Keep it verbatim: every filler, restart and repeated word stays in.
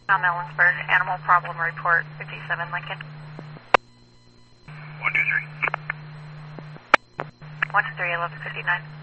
Tom Ellensburg, animal problem report, fifty-seven Lincoln. One two three. one two three, eleven fifty-nine.